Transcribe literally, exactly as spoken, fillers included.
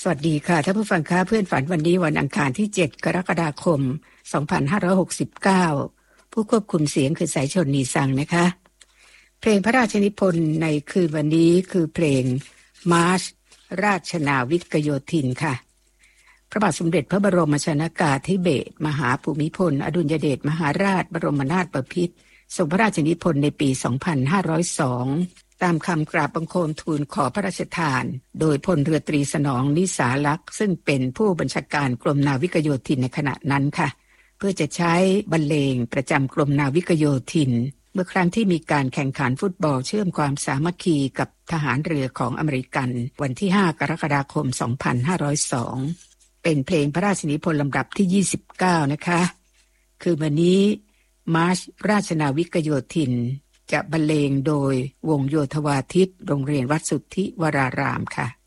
สวัสดีค่ะท่านผู้ฟังคะเพื่อนฝันวันนี้วันอังคารที่เจ็ดกรกฎาคมสองพันห้าร้อยหกสิบเก้าผู้ควบคุมเสียงคือสายชนนีซังนะคะเพลงพระราชนิพนธ์ในคืนวันนี้คือเพลงมาร์ชราชนาวิกโยธินค่ะพระบาทสมเด็จพระบรมชนกาธิเบศรมหาภูมิพลอดุลยเดชมหาราชบรมนาถบพิตรทรงพระราชนิพนธ์ในปีสองพันห้าร้อยสองตามคำกราบบังคมทูลขอพระราชทานโดยพลเรือตรีสนองนิสาลักษณ์ซึ่งเป็นผู้บัญชาการกรมนาวิกโยธินในขณะนั้นค่ะเพื่อจะใช้บรรเลงประจำกรมนาวิกโยธินเมื่อครั้งที่มีการแข่งขันฟุตบอลเชื่อมความสามัคคีกับทหารเรือของอเมริกันวันที่ห้ากรกฎาคมสองพันห้าร้อยสองเป็นเพลงพระราชนิพนธ์ลำดับที่ยี่สิบเก้านะคะคือวันนี้มาร์ชราชนาวิกโยธินจะบรรเลงโดยวงโยธวาทิตโรงเรียนวัดสุทธิวรารามค่ะ